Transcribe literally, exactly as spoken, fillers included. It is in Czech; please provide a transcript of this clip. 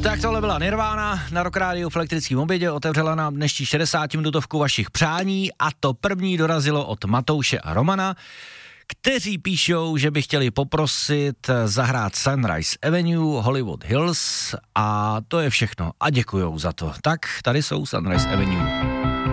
Tak tohle byla Nirvana na Rock Rádiu v elektrickém obědě, otevřela nám dnešní šedesátiminutovku vašich přání a to první dorazilo od Matouše a Romana, kteří píšou, že by chtěli poprosit zahrát Sunrise Avenue, Hollywood Hills a to je všechno a děkujou za to. Tak tady jsou Sunrise Avenue.